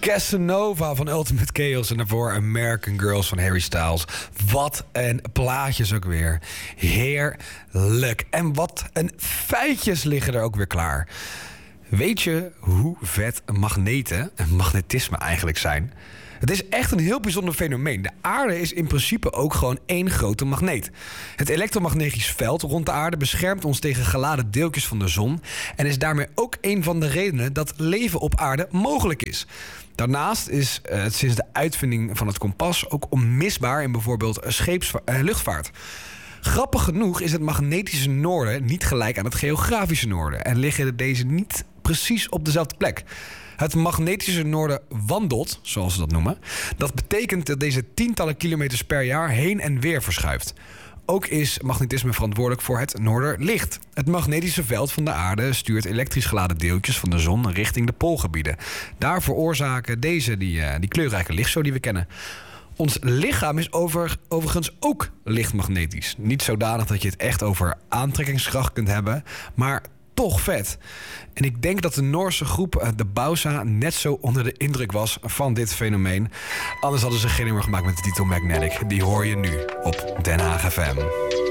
Casanova van Ultimate Chaos en daarvoor American Girls van Harry Styles. Wat een plaatjes ook weer. Heerlijk. En wat een feitjes liggen er ook weer klaar. Weet je hoe vet magneten en magnetisme eigenlijk zijn? Het is echt een heel bijzonder fenomeen. De aarde is in principe ook gewoon één grote magneet. Het elektromagnetisch veld rond de aarde beschermt ons tegen geladen deeltjes van de zon en is daarmee ook een van de redenen dat leven op aarde mogelijk is. Daarnaast is het sinds de uitvinding van het kompas ook onmisbaar in bijvoorbeeld luchtvaart. Grappig genoeg is het magnetische noorden niet gelijk aan het geografische noorden en liggen deze niet precies op dezelfde plek. Het magnetische noorden wandelt, zoals ze dat noemen. Dat betekent dat deze tientallen kilometers per jaar heen en weer verschuift. Ook is magnetisme verantwoordelijk voor het noorderlicht. Het magnetische veld van de aarde stuurt elektrisch geladen deeltjes van de zon richting de poolgebieden. Daar veroorzaken deze die kleurrijke lichtshow die we kennen. Ons lichaam is overigens ook lichtmagnetisch. Niet zodanig dat je het echt over aantrekkingskracht kunt hebben, maar toch vet. En ik denk dat de Noorse groep de Bausa net zo onder de indruk was van dit fenomeen. Anders hadden ze geen nummer gemaakt met de titel Magnetic. Die hoor je nu op Den Haag FM.